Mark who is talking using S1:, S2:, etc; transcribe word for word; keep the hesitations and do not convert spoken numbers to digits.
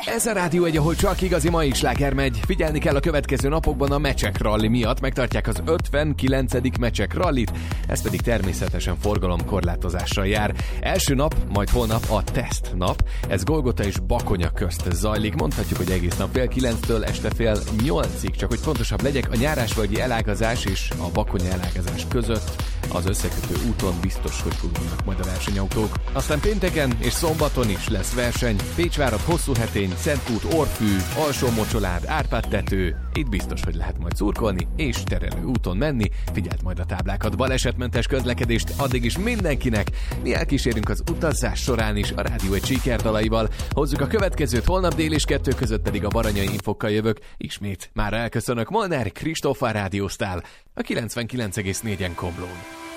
S1: Ez a Rádió egy, ahol csak igazi mai sláger megy. Figyelni kell a következő napokban a Mecsek Rally miatt. Megtartják az ötvenkilencedik Mecsek Rallyt, ez pedig természetesen forgalomkorlátozással jár. Első nap, majd holnap a teszt nap. Ez Golgota és Bakonya közt zajlik. Mondhatjuk, hogy egész nap fél kilenctől este fél nyolcig. Csak hogy pontosabb legyek, a Nyárásvölgyi elágazás és a Bakonya elágazás között az összekötő úton biztos, hogy fordulnak majd a versenyautók. Aztán pénteken és szombaton is lesz verseny. Pécsvárad, Hosszúhetény, Szentkút, Orfű, Alsó-Mocsolád, Árpád-tető. Itt biztos, hogy lehet majd szurkolni és terelő úton menni. Figyeld majd a táblákat, balesetmentes közlekedést addig is mindenkinek. Mi elkísérünk az utazás során is a Rádió egy sikerdalaival. Hozzuk a következőt, holnap dél és kettő között pedig a Baranyai infokkal jövök. Ismét már elköszönök, Molnár Kristóf rádióztál a kilencvenkilenc egész négyen Komlón.